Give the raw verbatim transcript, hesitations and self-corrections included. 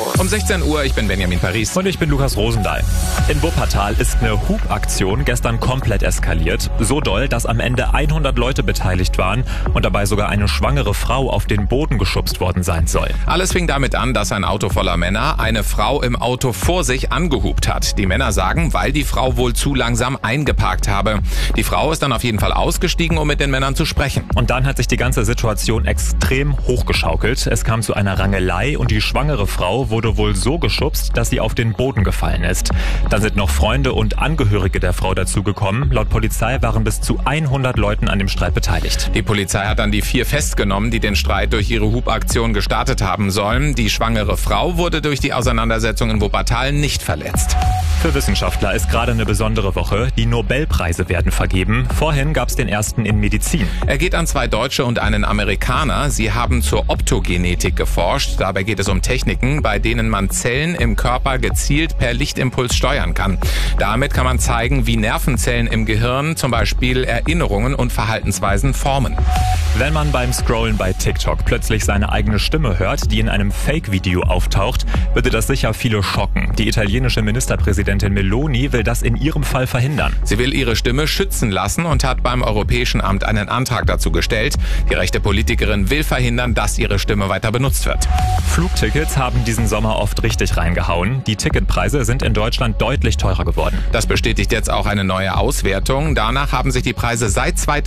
Um sechzehn Uhr, ich bin Benjamin Paris. Und ich bin Lukas Rosendahl. In Wuppertal ist eine Hubaktion gestern komplett eskaliert. So doll, dass am Ende hundert Leute beteiligt waren und dabei sogar eine schwangere Frau auf den Boden geschubst worden sein soll. Alles fing damit an, dass ein Auto voller Männer eine Frau im Auto vor sich angehupt hat. Die Männer sagen, weil die Frau wohl zu langsam eingeparkt habe. Die Frau ist dann auf jeden Fall ausgestiegen, um mit den Männern zu sprechen. Und dann hat sich die ganze Situation extrem hochgeschaukelt. Es kam zu einer Rangelei und die schwangere Frau wurde wohl so geschubst, dass sie auf den Boden gefallen ist. Dann sind noch Freunde und Angehörige der Frau dazugekommen. Laut Polizei waren bis zu hundert Leuten an dem Streit beteiligt. Die Polizei hat dann die vier festgenommen, die den Streit durch ihre Hubaktion gestartet haben sollen. Die schwangere Frau wurde durch die Auseinandersetzung in Wuppertal nicht verletzt. Für Wissenschaftler ist gerade eine besondere Woche. Die Nobelpreise werden vergeben. Vorhin gab es den ersten in Medizin. Er geht an zwei Deutsche und einen Amerikaner. Sie haben zur Optogenetik geforscht. Dabei geht es um Techniken, bei denen man Zellen im Körper gezielt per Lichtimpuls steuern kann. Damit kann man zeigen, wie Nervenzellen im Gehirn zum Beispiel Erinnerungen und Verhaltensweisen formen. Wenn man beim Scrollen bei TikTok plötzlich seine eigene Stimme hört, die in einem Fake-Video auftaucht, würde das sicher viele schocken. Die italienische Ministerpräsidentin Meloni will das in ihrem Fall verhindern. Sie will ihre Stimme schützen lassen und hat beim Europäischen Amt einen Antrag dazu gestellt. Die rechte Politikerin will verhindern, dass ihre Stimme weiter benutzt wird. Flugtickets haben diesen Sommer oft richtig reingehauen. Die Ticketpreise sind in Deutschland deutlich teurer geworden. Das bestätigt jetzt auch eine neue Auswertung. Danach haben sich die Preise seit zweitausend